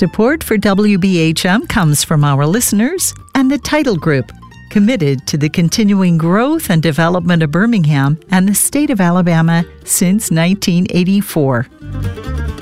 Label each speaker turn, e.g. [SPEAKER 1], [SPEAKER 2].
[SPEAKER 1] Support for WBHM comes from our listeners and the Title Group, committed to the continuing growth and development of Birmingham and the state of Alabama since 1984.